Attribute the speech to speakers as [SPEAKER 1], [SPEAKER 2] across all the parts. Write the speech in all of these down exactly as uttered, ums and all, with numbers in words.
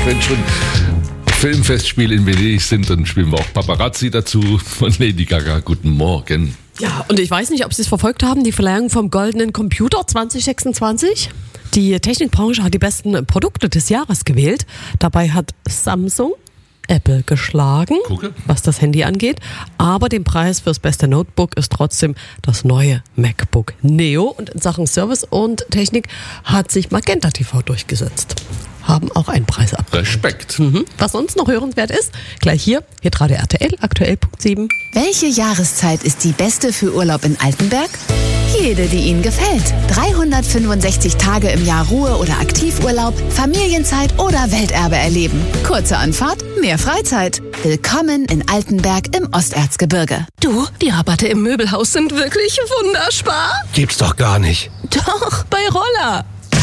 [SPEAKER 1] wenn schon Filmfestspiele in Venedig sind, dann spielen wir auch Paparazzi dazu von Lady Gaga. Guten Morgen.
[SPEAKER 2] Ja, und ich weiß nicht, ob Sie es verfolgt haben, die Verleihung vom Goldenen Computer zwanzig sechsundzwanzig. Die Technikbranche hat die besten Produkte des Jahres gewählt. Dabei hat Samsung Apple geschlagen, Gucke. was das Handy angeht. Aber den Preis fürs beste Notebook ist trotzdem das neue MacBook Neo. Und in Sachen Service und Technik hat sich Magenta T V durchgesetzt. Haben auch einen Preis ab.
[SPEAKER 1] Respekt.
[SPEAKER 2] Mhm. Was sonst noch hörenswert ist, gleich hier, Hitradio R T L, aktuell Punkt sieben.
[SPEAKER 3] Welche Jahreszeit ist die beste für Urlaub in Altenberg? Jede, die Ihnen gefällt. dreihundertfünfundsechzig Tage im Jahr Ruhe- oder Aktivurlaub, Familienzeit oder Welterbe erleben. Kurze Anfahrt, mehr Freizeit. Willkommen in Altenberg im Osterzgebirge.
[SPEAKER 4] Du, die Rabatte im Möbelhaus sind wirklich wunderbar.
[SPEAKER 5] Gibt's doch gar nicht.
[SPEAKER 4] Doch, bei Roller.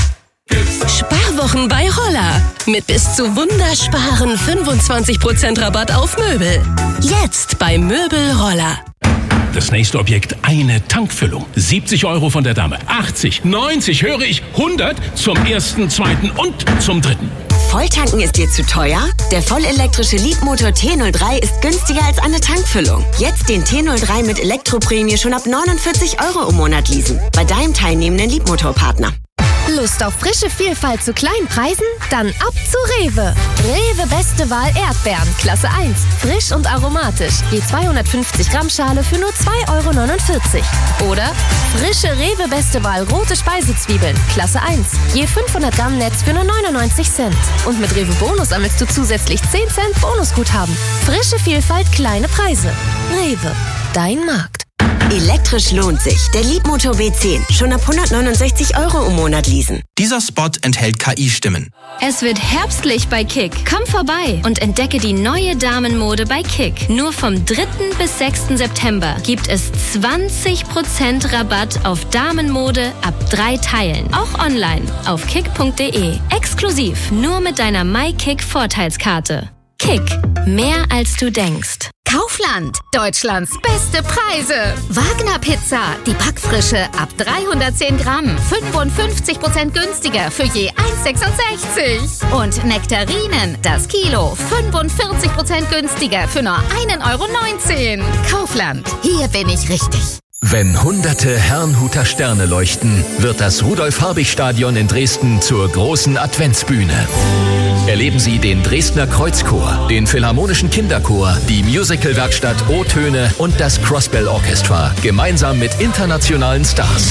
[SPEAKER 4] Sparwochen bei Roller. Mit bis zu wundersparen fünfundzwanzig Prozent Rabatt auf Möbel. Jetzt bei Möbel Roller.
[SPEAKER 6] Das nächste Objekt, eine Tankfüllung. siebzig Euro von der Dame. achtzig, neunzig, höre ich, hundert zum ersten, zweiten und zum dritten.
[SPEAKER 7] Volltanken ist dir zu teuer? Der vollelektrische Leapmotor T null drei ist günstiger als eine Tankfüllung. Jetzt den T null drei mit Elektroprämie schon ab neunundvierzig Euro im Monat leasen. Bei deinem teilnehmenden Leapmotor-Partner.
[SPEAKER 8] Lust auf frische Vielfalt zu kleinen Preisen? Dann ab zu Rewe. Rewe Beste Wahl Erdbeeren, Klasse eins. Frisch und aromatisch. Je zweihundertfünfzig Gramm Schale für nur zwei Euro neunundvierzig. Oder frische Rewe Beste Wahl rote Speisezwiebeln, Klasse eins. Je fünfhundert Gramm Netz für nur neunundneunzig Cent. Und mit Rewe Bonus sammelst du zusätzlich zehn Cent Bonusguthaben. Frische Vielfalt, kleine Preise. Rewe, dein Markt.
[SPEAKER 7] Elektrisch lohnt sich. Der Leapmotor W zehn. Schon ab hundertneunundsechzig Euro im Monat leasen.
[SPEAKER 5] Dieser Spot enthält K I-Stimmen.
[SPEAKER 9] Es wird herbstlich bei Kick. Komm vorbei und entdecke die neue Damenmode bei Kick. Nur vom dritten bis sechsten September gibt es zwanzig Prozent Rabatt auf Damenmode ab drei Teilen. Auch online auf kick punkt de. Exklusiv nur mit deiner MyKick-Vorteilskarte. Kick. Mehr als du denkst.
[SPEAKER 8] Kaufland. Deutschlands beste Preise. Wagner Pizza. Die Backfrische ab dreihundertzehn Gramm. fünfundfünfzig Prozent günstiger für je eins Euro sechsundsechzig. Und Nektarinen. Das Kilo. fünfundvierzig Prozent günstiger für nur ein Euro neunzehn. Kaufland. Hier bin ich richtig.
[SPEAKER 10] Wenn hunderte Herrnhuter Sterne leuchten, wird das Rudolf-Habich-Stadion in Dresden zur großen Adventsbühne. Erleben Sie den Dresdner Kreuzchor, den Philharmonischen Kinderchor, die Musicalwerkstatt O-Töne und das Crossbell Orchestra gemeinsam mit internationalen Stars.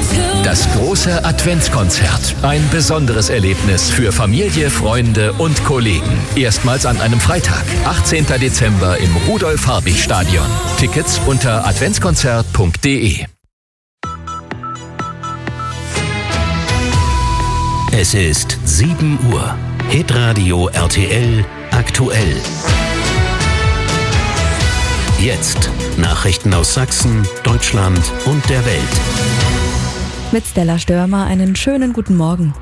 [SPEAKER 10] Das große Adventskonzert. Ein besonderes Erlebnis für Familie, Freunde und Kollegen. Erstmals an einem Freitag, achtzehnten Dezember im Rudolf-Habich-Stadion. Tickets unter adventskonzert punkt de.
[SPEAKER 11] Es ist sieben Uhr. Hitradio R T L aktuell. Jetzt Nachrichten aus Sachsen, Deutschland und der Welt.
[SPEAKER 12] Mit Stella Störmer einen schönen guten Morgen.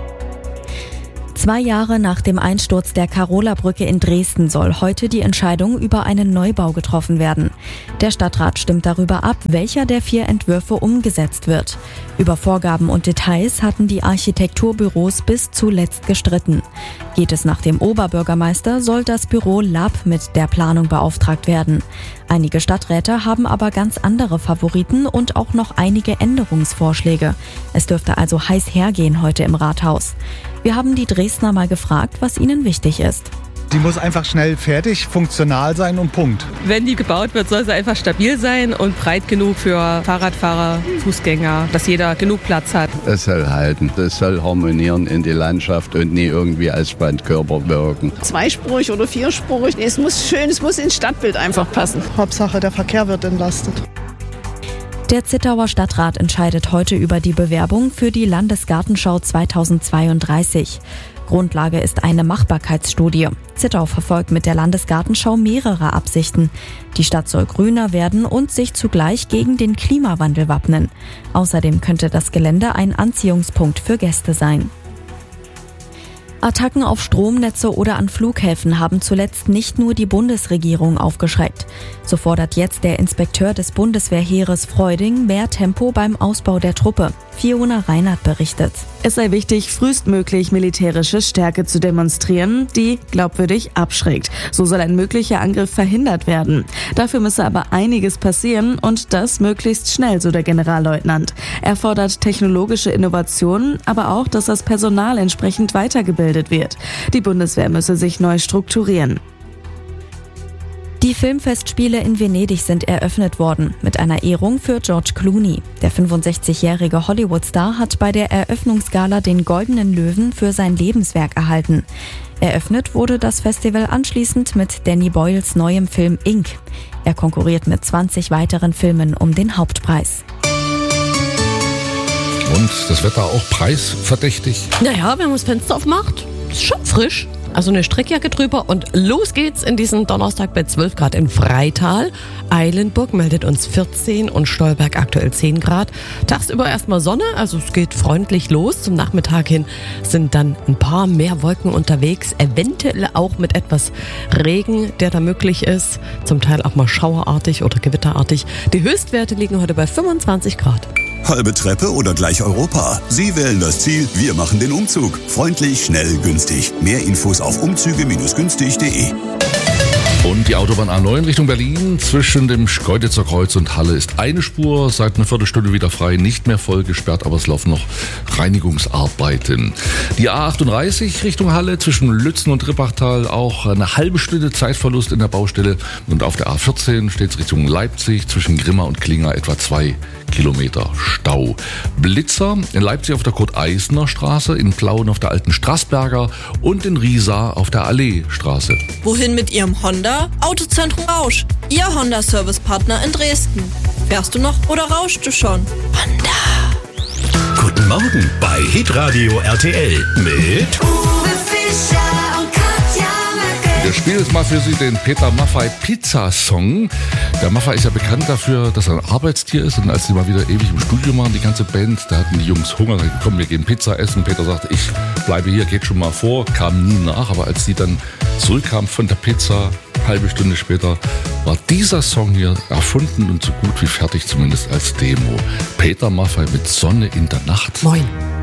[SPEAKER 12] Zwei Jahre nach dem Einsturz der Karola-Brücke in Dresden soll heute die Entscheidung über einen Neubau getroffen werden. Der Stadtrat stimmt darüber ab, welcher der vier Entwürfe umgesetzt wird. Über Vorgaben und Details hatten die Architekturbüros bis zuletzt gestritten. Geht es nach dem Oberbürgermeister, soll das Büro Lab mit der Planung beauftragt werden. Einige Stadträte haben aber ganz andere Favoriten und auch noch einige Änderungsvorschläge. Es dürfte also heiß hergehen heute im Rathaus. Wir haben die Dresdner mal gefragt, was ihnen wichtig ist.
[SPEAKER 13] Die muss einfach schnell fertig, funktional sein und Punkt.
[SPEAKER 14] Wenn die gebaut wird, soll sie einfach stabil sein und breit genug für Fahrradfahrer, Fußgänger, dass jeder genug Platz hat.
[SPEAKER 15] Es soll halten, es soll harmonieren in die Landschaft und nie irgendwie als Bandkörper wirken.
[SPEAKER 16] Zweispurig oder vierspurig, es muss schön, es muss ins Stadtbild einfach passen.
[SPEAKER 17] Hauptsache, der Verkehr wird entlastet.
[SPEAKER 12] Der Zittauer Stadtrat entscheidet heute über die Bewerbung für die Landesgartenschau zweitausendzweiunddreißig. Grundlage ist eine Machbarkeitsstudie. Zittau verfolgt mit der Landesgartenschau mehrere Absichten. Die Stadt soll grüner werden und sich zugleich gegen den Klimawandel wappnen. Außerdem könnte das Gelände ein Anziehungspunkt für Gäste sein. Attacken auf Stromnetze oder an Flughäfen haben zuletzt nicht nur die Bundesregierung aufgeschreckt. So fordert jetzt der Inspekteur des Bundeswehrheeres Freuding mehr Tempo beim Ausbau der Truppe. Fiona Reinhardt berichtet.
[SPEAKER 18] Es sei wichtig, frühestmöglich militärische Stärke zu demonstrieren, die glaubwürdig abschreckt. So soll ein möglicher Angriff verhindert werden. Dafür müsse aber einiges passieren und das möglichst schnell, so der Generalleutnant. Er fordert technologische Innovationen, aber auch, dass das Personal entsprechend weitergebildet wird. Die Bundeswehr müsse sich neu strukturieren.
[SPEAKER 12] Die Filmfestspiele in Venedig sind eröffnet worden mit einer Ehrung für George Clooney. Der fünfundsechzigjährige Hollywood-Star hat bei der Eröffnungsgala den Goldenen Löwen für sein Lebenswerk erhalten. Eröffnet wurde das Festival anschließend mit Danny Boyles neuem Film Ink. Er konkurriert mit zwanzig weiteren Filmen um den Hauptpreis.
[SPEAKER 1] Und das Wetter auch preisverdächtig?
[SPEAKER 2] Naja, wenn man das Fenster aufmacht, ist schon frisch. Also eine Strickjacke drüber und los geht's in diesen Donnerstag bei zwölf Grad in Freital. Eilenburg meldet uns vierzehn und Stolberg aktuell zehn Grad. Tagsüber erstmal Sonne, also es geht freundlich los. Zum Nachmittag hin sind dann ein paar mehr Wolken unterwegs, eventuell auch mit etwas Regen, der da möglich ist. Zum Teil auch mal schauerartig oder gewitterartig. Die Höchstwerte liegen heute bei fünfundzwanzig Grad.
[SPEAKER 19] Halbe Treppe oder gleich Europa? Sie wählen das Ziel, wir machen den Umzug. Freundlich, schnell, günstig. Mehr Infos auf umzüge Bindestrich günstig punkt de.
[SPEAKER 1] Und die Autobahn A neun Richtung Berlin zwischen dem Schkeuditzer Kreuz und Halle ist eine Spur, seit einer Viertelstunde wieder frei, nicht mehr voll gesperrt, aber es laufen noch Reinigungsarbeiten. Die A achtunddreißig Richtung Halle zwischen Lützen und Rippachtal auch eine halbe Stunde Zeitverlust in der Baustelle. Und auf der A vierzehn steht es Richtung Leipzig zwischen Grimma und Klinger etwa zwei Kilometer Stau. Blitzer in Leipzig auf der Kurt-Eisner-Straße, in Plauen auf der Alten Straßberger und in Riesa auf der Allee-Straße.
[SPEAKER 20] Wohin mit Ihrem Honda? Autozentrum Rausch, Ihr Honda-Service-Partner in Dresden. Fährst du noch oder rauschst du schon? Honda.
[SPEAKER 11] Guten Morgen bei Hitradio R T L mit
[SPEAKER 21] Uwe Fischer und Katja Merkel.
[SPEAKER 1] Wir spielen jetzt mal für Sie den Peter Maffay Pizza-Song. Der Maffay ist ja bekannt dafür, dass er ein Arbeitstier ist. Und als sie mal wieder ewig im Studio waren, die ganze Band, da hatten die Jungs Hunger. Da gesagt, komm, wir gehen Pizza essen. Peter sagte, ich bleibe hier, geht schon mal vor. Kam nie nach, aber als sie dann zurückkamen von der Pizza, halbe Stunde später, war dieser Song hier erfunden und so gut wie fertig, zumindest als Demo. Peter Maffay mit Sonne in der Nacht.
[SPEAKER 2] Moin.